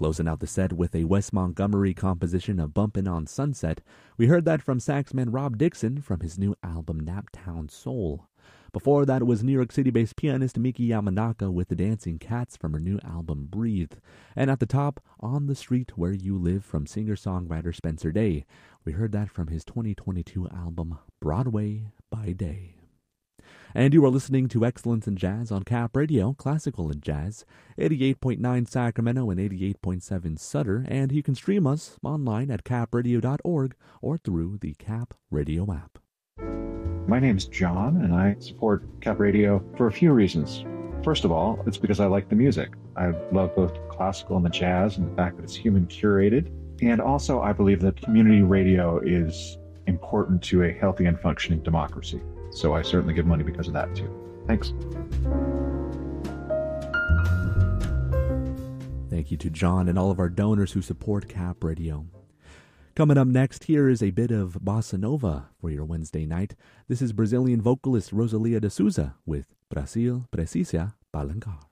Closing out the set with a Wes Montgomery composition of Bumpin' on Sunset, we heard that from saxman Rob Dixon from his new album Naptown Soul. Before that was New York City-based pianist Miki Yamanaka with the Dancing Cats from her new album Breathe. And at the top, On the Street Where You Live from singer-songwriter Spencer Day. We heard that from his 2022 album Broadway by Day. And you are listening to Excellence in Jazz on Cap Radio, Classical and Jazz, 88.9 Sacramento and 88.7 Sutter, and you can stream us online at capradio.org or through the Cap Radio app. My name's John, and I support Cap Radio for a few reasons. First of all, it's because I like the music. I love both classical and the jazz and the fact that it's human curated. And also, I believe that community radio is important to a healthy and functioning democracy. So I certainly give money because of that, too. Thanks. Thank you to John and all of our donors who support Cap Radio. Coming up next, here is a bit of bossa nova for your Wednesday night. This is Brazilian vocalist Rosalia de Souza with Brasil Precisa Balançar.